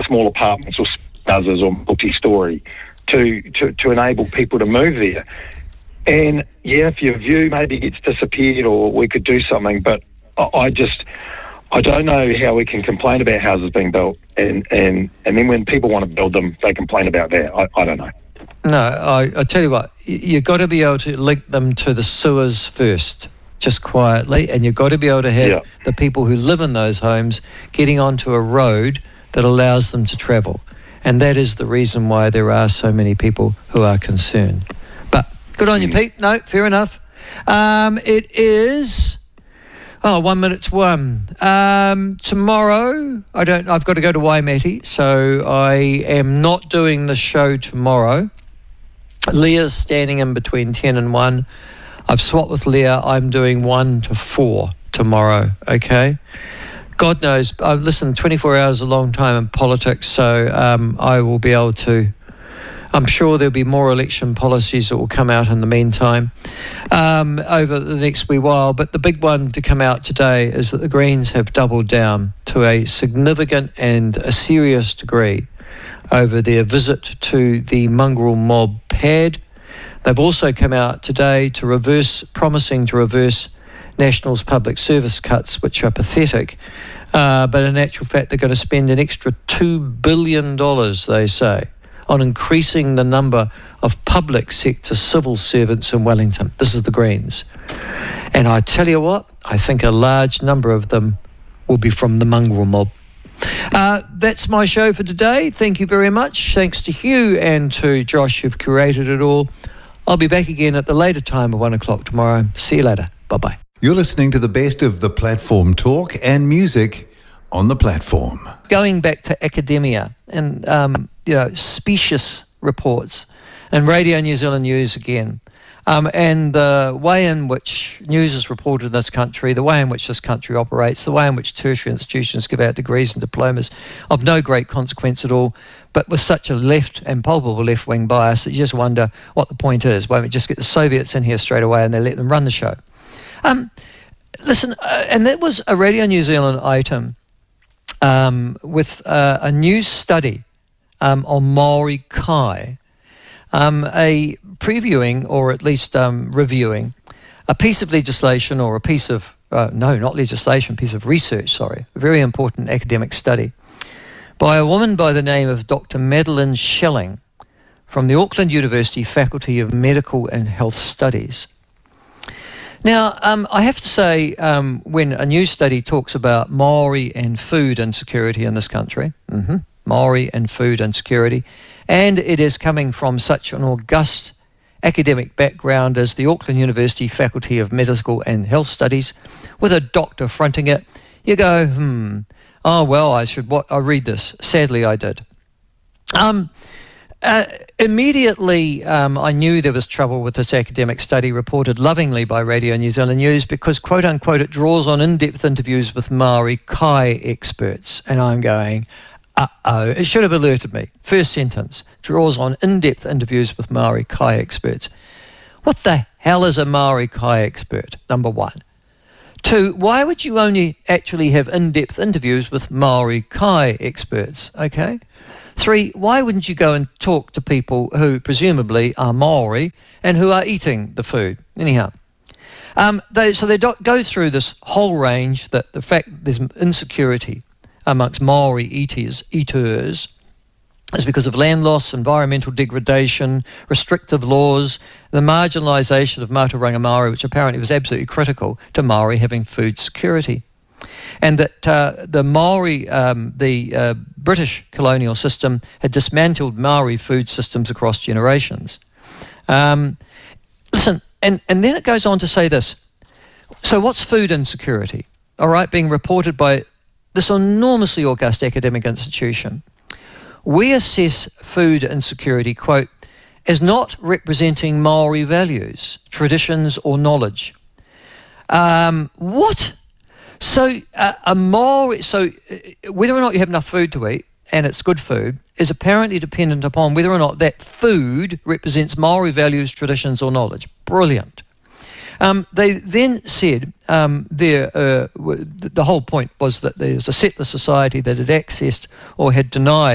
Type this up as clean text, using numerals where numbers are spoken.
small apartments or houses or multi-storey to enable people to move there. And yeah, if your view maybe gets disappeared, or we could do something, but I don't know how we can complain about houses being built, and then when people want to build them, they complain about that. I don't know. No, I tell you what, you've got to be able to link them to the sewers first, just quietly, and you've got to be able to have the people who live in those homes getting onto a road that allows them to travel. And that is the reason why there are so many people who are concerned. But good on you, Pete. No, fair enough. It is 1 minute to 1. Tomorrow, I've got to go to Waimate, so I am not doing the show tomorrow. Leah's standing in between 10 and 1. I've swapped with Leah. I'm doing 1 to 4 tomorrow, okay? God knows, I've listened, 24 hours is a long time in politics, so I will be able to, I'm sure there'll be more election policies that will come out in the meantime over the next wee while. But the big one to come out today is that the Greens have doubled down to a significant and a serious degree over their visit to the mongrel mob pad. They've also come out today promising to reverse National's public service cuts, which are pathetic. But in actual fact, they're going to spend an extra $2 billion, they say, on increasing the number of public sector civil servants in Wellington. This is the Greens. And I tell you what, I think a large number of them will be from the mongrel mob. That's my show for today. Thank you very much. Thanks to Hugh and to Josh who've curated it all. I'll be back again at the later time of 1 o'clock tomorrow. See you later. Bye-bye. You're listening to the best of the platform talk and music on the platform. Going back to academia and, specious reports and Radio New Zealand News again, and the way in which news is reported in this country, the way in which this country operates, the way in which tertiary institutions give out degrees and diplomas of no great consequence at all, but with such a left and palpable left-wing bias that you just wonder what the point is. Why don't we just get the Soviets in here straight away and they let them run the show? Listen, and that was a Radio New Zealand item with a new study on Maori kai, a previewing, or at least reviewing, a piece of legislation, or a piece of, piece of research, a very important academic study by a woman by the name of Dr. Madeline Schelling from the Auckland University Faculty of Medical and Health Studies. Now, I have to say, when a new study talks about Maori and food insecurity in this country, Maori and food insecurity, and it is coming from such an august academic background as the Auckland University Faculty of Medical and Health Studies, with a doctor fronting it, you go, I read this. Sadly, I did. Immediately, I knew there was trouble with this academic study reported lovingly by Radio New Zealand News because, quote unquote, it draws on in-depth interviews with Maori kai experts. And I'm going, uh-oh, it should have alerted me. First sentence, draws on in-depth interviews with Maori kai experts. What the hell is a Maori kai expert, number one? 2, why would you only actually have in-depth interviews with Maori kai experts, okay? 3, why wouldn't you go and talk to people who presumably are Maori and who are eating the food? Anyhow, they go through this whole range, that the fact that there's insecurity amongst Maori eaters is because of land loss, environmental degradation, restrictive laws, the marginalisation of Mātauranga Māori, which apparently was absolutely critical to Māori having food security. And that the Maori, the British colonial system had dismantled Maori food systems across generations. Listen, and then it goes on to say this. So what's food insecurity? All right, being reported by this enormously august academic institution. We assess food insecurity, quote, as not representing Maori values, traditions or knowledge. What? So whether or not you have enough food to eat, and it's good food, is apparently dependent upon whether or not that food represents Maori values, traditions or knowledge. Brilliant. They then said the whole point was that there's a settler society that had accessed or had denied